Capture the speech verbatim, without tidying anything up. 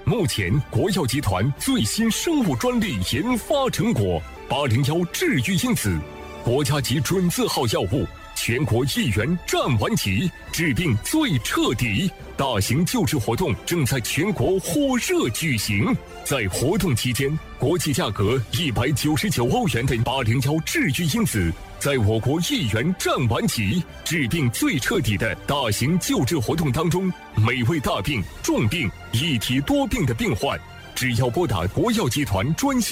目前，国药集团最新生物专利研发成果八零幺治愈因子，国家级准字号药物，全国一元占完齐，治病最彻底。大型救治活动正在全国火热举行，在活动期间，国际价格一百九十九欧元的八零幺治愈因子，在我国一元占完齐，治病最彻底的大型救治活动当中，每位大病、重病、一体多病的病患，只要拨打国药集团专线。